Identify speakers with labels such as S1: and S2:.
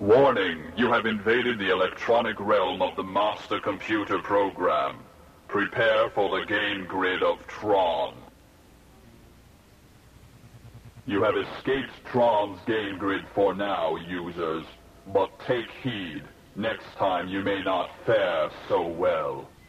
S1: Warning, you have invaded the electronic realm of the Master Computer Program. Prepare for the game grid of Tron. You have escaped Tron's game grid for now, users. But take heed. Next time you may not fare so well.